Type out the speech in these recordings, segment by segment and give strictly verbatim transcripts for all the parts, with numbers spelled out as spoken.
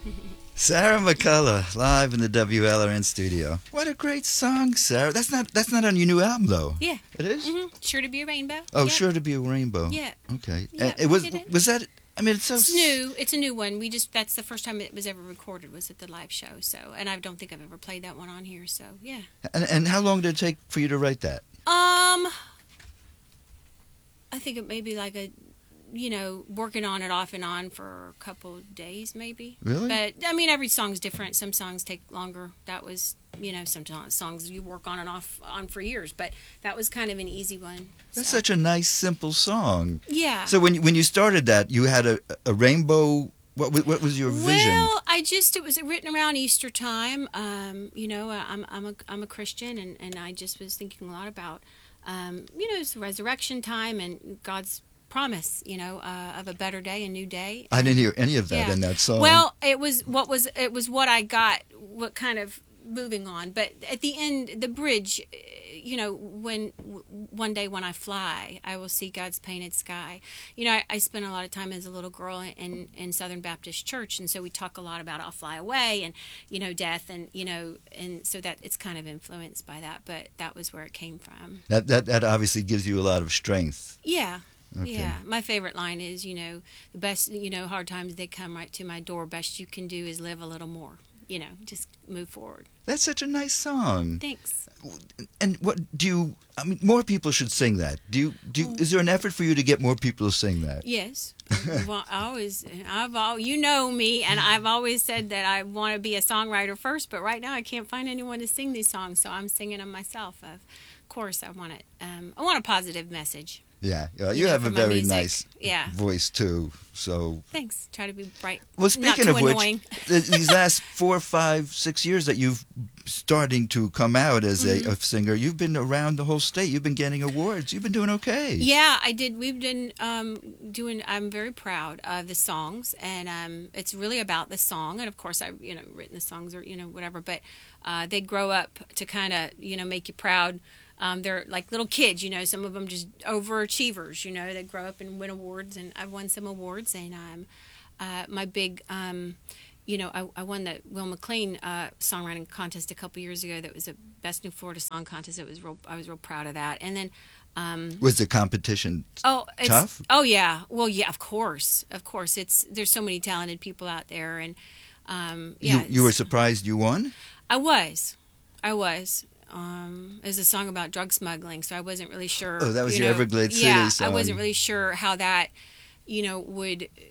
Sarah McCullough, live in the W L R N studio. What a great song, Sarah. That's not that's not on your new album, though. Yeah. It is? Mm-hmm. Sure to be a rainbow. Oh, yeah. Sure to be a Rainbow. Yeah. Okay. Yeah, And it was did it. was that I mean, it's so It's new. It's a new one. We just that's the first time it was ever recorded was at the live show. So, and I don't think I've ever played that one on here. So, yeah. And, and how long did it take for you to write that? Um, I think it may be like a, you know, working on it off and on for a couple of days, maybe. Really? But I mean, every song's different. Some songs take longer. That was, you know, some songs you work on and off on for years. But that was kind of an easy one. That's so. such a nice, simple song. Yeah. So when when you started that, you had a a rainbow. What wa- what was your vision? Well, I just it was written around Easter time. Um, you know, I'm I'm a I'm a Christian, and, and I just was thinking a lot about, um, you know, it's resurrection time and God's promise, you know, uh, of a better day, a new day. I didn't hear any of that Yeah. in that song. Well, it was what was it was what I got. What kind of moving on, but at the end, the bridge. You know, when w- one day when I fly, I will see God's painted sky. You know, I, I spent a lot of time as a little girl in, in Southern Baptist Church, and so we talk a lot about I'll fly away and, you know, death, and, you know, and so that it's kind of influenced by that, but that was where it came from. that that that obviously gives you a lot of strength. Yeah. Okay. Yeah. My favorite line is, you know, the best, you know, hard times, they come right to my door. Best you can do is live a little more. You know, just move forward. That's such a nice song. Thanks. And what do you? I mean, more people should sing that. Do you? Do you, is there an effort for you to get more people to sing that? Yes. Well, I always, I've all, you know me, and I've always said that I want to be a songwriter first, but right now I can't find anyone to sing these songs, so I'm singing them myself. Of course, I want it. Um, I want a positive message. Yeah, yeah. You, You know, have a for my very music. nice Yeah. voice too. So, Thanks. Try to be bright. well, speaking Not of too which, annoying. th- these last four, five, six years that you've starting to come out as Mm-hmm. a, a singer, you've been around the whole state. You've been getting awards. You've been doing okay. Yeah, I did. We've been um, doing. I'm very proud of the songs, and um, it's really about the song. And of course, I've you know written the songs or you know whatever. But uh, they grow up to kind of you know make you proud. Um, they're like little kids, you know. Some of them just overachievers, you know. They grow up and win awards, and I've won some awards. And um, uh, my big, um, you know, I, I won the Will McLean uh, songwriting contest a couple years ago. That was a Best New Florida Song Contest. It was real. I was real proud of that. And then. Um, Was the competition Oh, it's, tough? Oh yeah. Well, yeah. Of course, of course. It's there's so many talented people out there, and um, yeah. You, you were it's- surprised you won? I was, I was. Um, it was a song about drug smuggling, so I wasn't really sure. Oh, that was you your know, Everglades City yeah, song. I wasn't really sure how that, you know, would uh,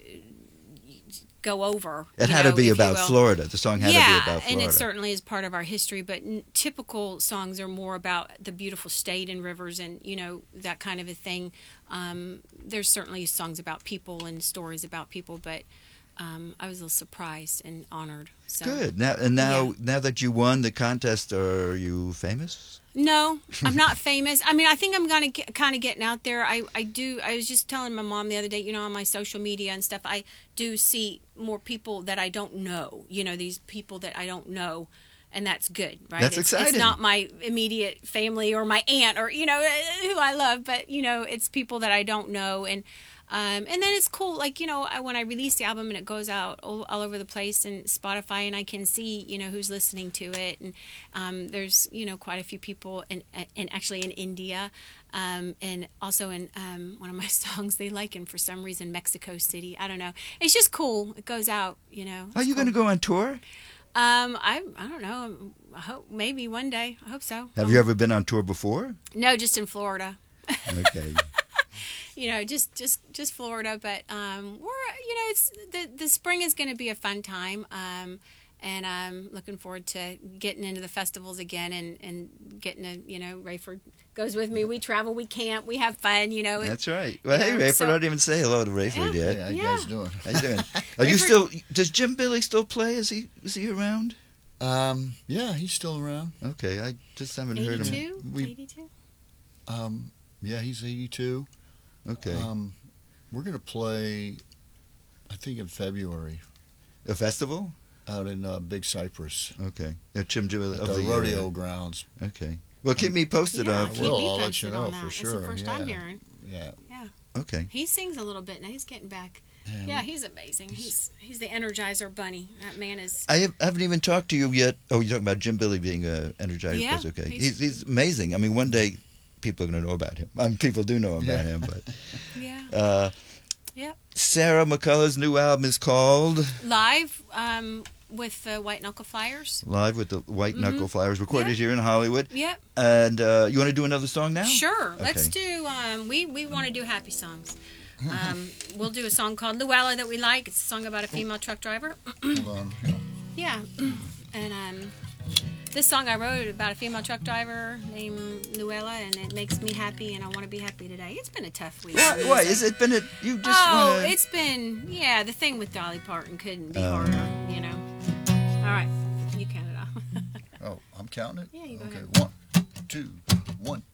go over. It you had know, to be if you about will. Florida. The song had yeah, to be about and Florida. it certainly is part of our history. But n- typical songs are more about the beautiful state and rivers and you know that kind of a thing. Um, there's certainly songs about people and stories about people, but um, I was a little surprised and honored. So. Good. Now and now, Yeah. now that you won the contest, are you famous? No, I'm not famous. I mean, I think I'm gonna get, kind of getting out there. I, I do. I was just telling my mom the other day, you know, on my social media and stuff, I do see more people that I don't know. You know, these people that I don't know, and that's good, right? That's it's, exciting. It's not my immediate family or my aunt or you know who I love, but you know, it's people that I don't know and. Um, and then it's cool, like, you know, I, when I release the album and it goes out all, all over the place and Spotify and I can see, you know, who's listening to it. And um, there's, you know, quite a few people in, in actually in India um, and also in um, one of my songs they like and for some reason Mexico City. I don't know. It's just cool. It goes out, you know. Are It's you cool. going to go on tour? Um, I, I don't know. I hope maybe one day. I hope so. Have you ever been on tour before? No, just in Florida. Okay. You know, just just just Florida, but um, we're you know, it's the the spring is going to be a fun time, um, and I'm looking forward to getting into the festivals again and and getting a you know Rayford goes with me. We travel, we camp, we have fun. You know, That's right. Well, you hey, know, Rayford, so- I didn't even say hello to Rayford Yeah. yet. Hey, how you Yeah. guys doing? How you doing? Are you Rayford- still? Does Jim Billy still play? Is he? Is he around? Um, yeah, he's still around. Okay, I just haven't heard him. eighty-two, We- eighty-two. Um, yeah, he's eighty-two. Okay, Um, we're gonna play, I think in February, a festival. out in uh, Big Cypress Okay, yeah, Jim Billy at of the, the rodeo area. grounds. Okay. Well, keep me posted Yeah, on. keep will. me I'll let you posted know on for that. sure, It's the first yeah. I'm hearing. Yeah. Okay. He sings a little bit now. He's getting back Yeah. Yeah, he's amazing. He's he's the Energizer Bunny. That man is. I, have, I haven't even talked to you yet. Oh, you're talking about Jim Billy being a Energizer. Yeah, That's okay. he's- He's, he's amazing. I mean, one day people are going to know about him. I mean, people do know about Yeah. him, but Yeah. uh, Yep. Sarah McCullough's new album is called Live um, with the White Knuckle Flyers. Live with the White Knuckle Mm-hmm. Flyers, recorded Yeah. here in Hollywood. Yep. And uh, you want to do another song now? Sure. Let's Okay. do. Um, we we want to do happy songs. Um, we'll do a song called Luella that we like. It's a song about a female truck driver. Hold on. Yeah. And um, this song I wrote about a female truck driver named Luella, and it makes me happy, and I want to be happy today. It's been a tough week. Why? Why? Is it been a you just? Oh, wanna... it's been yeah. The thing with Dolly Parton couldn't be Oh. harder, you know. All right, you count it off. Oh, I'm counting it? Yeah, you go okay. ahead. One, two, one,